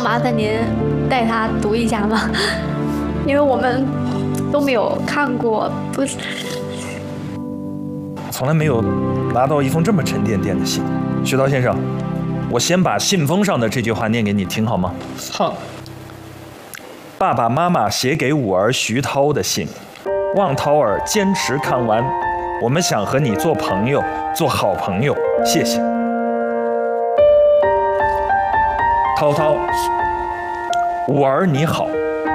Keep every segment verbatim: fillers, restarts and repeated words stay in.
麻烦您带他读一下吗？因为我们都没有看过，不是。 从来没有拿到一封这么沉甸甸的信。徐涛先生，我先把信封上的这句话念给你听好吗？ 好。 爸爸妈妈写给五儿徐涛的信，望涛儿坚持看完，我们想和你做朋友，做好朋友，谢谢。涛涛，五儿你好。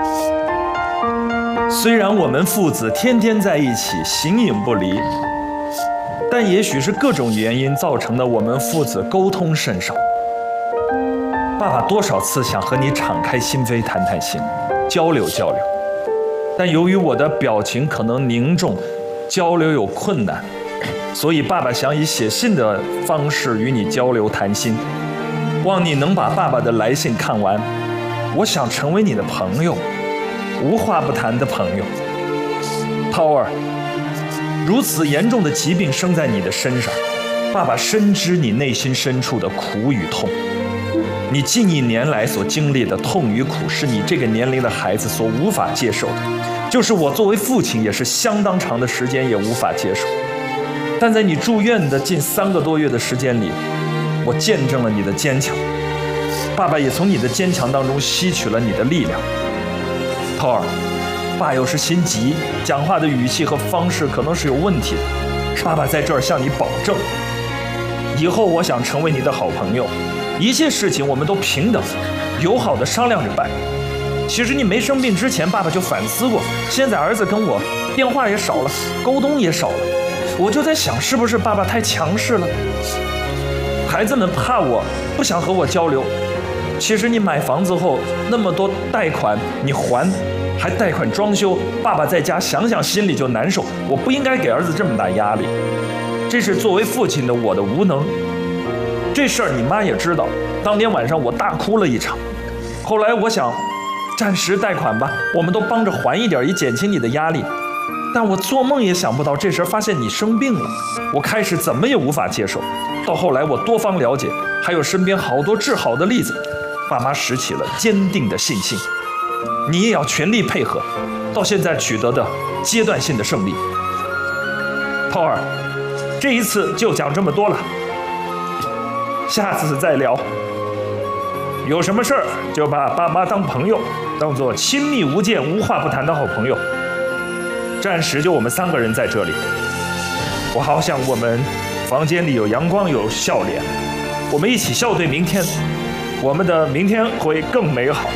虽然我们父子天天在一起，形影不离，但也许是各种原因造成的我们父子沟通甚少。爸爸多少次想和你敞开心扉谈谈心，交流交流，但由于我的表情可能凝重，交流有困难，所以爸爸想以写信的方式与你交流谈心，望你能把爸爸的来信看完。我想成为你的朋友，无话不谈的朋友。涛儿，如此严重的疾病生在你的身上，爸爸深知你内心深处的苦与痛。你近一年来所经历的痛与苦，是你这个年龄的孩子所无法接受的，就是我作为父亲也是相当长的时间也无法接受。但在你住院的近三个多月的时间里，我见证了你的坚强，爸爸也从你的坚强当中吸取了你的力量。涛儿，爸有时心急，讲话的语气和方式可能是有问题的，爸爸在这儿向你保证，以后我想成为你的好朋友，一切事情我们都平等友好的商量着办。其实你没生病之前，爸爸就反思过，现在儿子跟我电话也少了，沟通也少了，我就在想，是不是爸爸太强势了？孩子们怕我，不想和我交流。其实你买房子后那么多贷款你还，还贷款装修，爸爸在家想想心里就难受。我不应该给儿子这么大压力，这是作为父亲的我的无能。这事儿你妈也知道，当天晚上我大哭了一场。后来我想暂时贷款吧，我们都帮着还一点，以减轻你的压力。但我做梦也想不到这时发现你生病了，我开始怎么也无法接受。到后来我多方了解，还有身边好多治好的例子，爸妈拾起了坚定的信心。你也要全力配合，到现在取得的阶段性的胜利。涛儿，这一次就讲这么多了，下次再聊。有什么事儿就把爸妈当朋友，当作亲密无间、无话不谈的好朋友。暂时就我们三个人在这里，我好想我们房间里有阳光，有笑脸，我们一起笑对明天，我们的明天会更美好。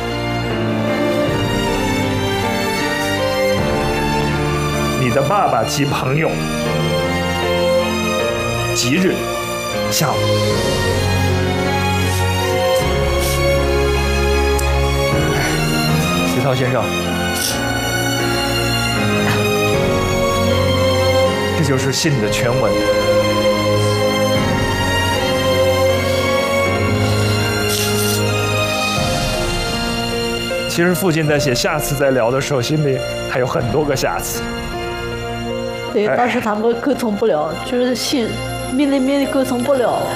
你的爸爸及朋友，即日下午。徐涛先生，这就是信的全文。其实父亲在写下次再聊的时候，心里还有很多个下次。 对，但是他们沟通不了，就是信面对面沟通不了。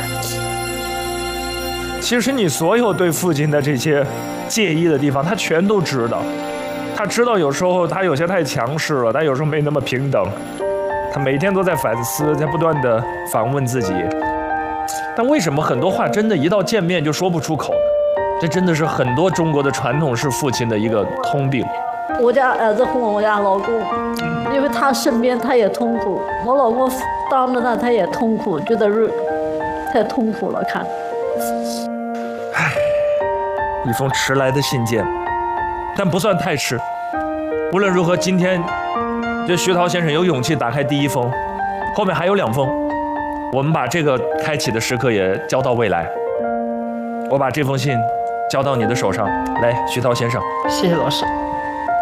其实你所有对父亲的这些介意的地方，他全都知道。他知道有时候他有些太强势了，他有时候没那么平等。他每天都在反思，在不断的反问自己。但为什么很多话真的一到见面就说不出口？这真的是很多中国的传统式父亲的一个通病。 我家儿子和我家老公，因为他身边他也痛苦，我老公当着他他也痛苦，觉得是太痛苦了。看， 唉，一封迟来的信件，但不算太迟。无论如何，今天这徐涛先生有勇气打开第一封，后面还有两封，我们把这个开启的时刻也交到未来。我把这封信交到你的手上，来，徐涛先生。 谢谢老师。